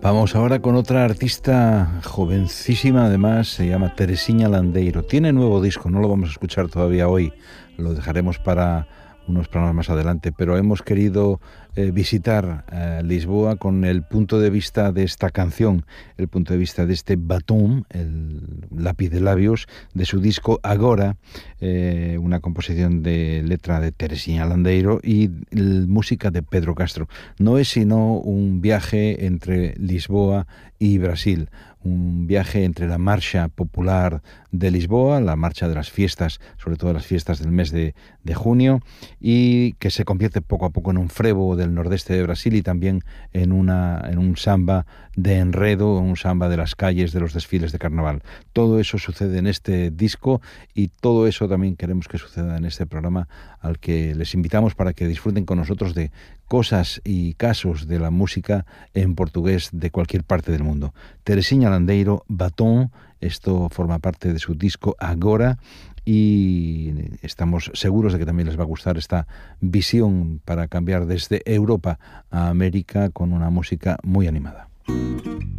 Vamos ahora con otra artista jovencísima, además, se llama Teresinha Landeiro. Tiene nuevo disco, no lo vamos a escuchar todavía hoy, lo dejaremos para unos programas más adelante, pero hemos querido visitar Lisboa con el punto de vista de esta canción, el punto de vista de este batom, el lápiz de labios, de su disco Agora, una composición de letra de Teresinha Landeiro y música de Pedro Castro. No es sino un viaje entre Lisboa y Brasil, un viaje entre la marcha popular de Lisboa, la marcha de las fiestas, sobre todo las fiestas del mes de junio, y que se convierte poco a poco en un frevo del nordeste de Brasil y también en un samba de enredo, un samba de las calles, de los desfiles de carnaval. Todo eso sucede en este disco y todo eso también queremos que suceda en este programa, al que les invitamos para que disfruten con nosotros de cosas y casos de la música en portugués de cualquier parte del mundo. Teresinha Landeiro, Batom, esto forma parte de su disco Agora y estamos seguros de que también les va a gustar esta visión para cambiar desde Europa a América con una música muy animada.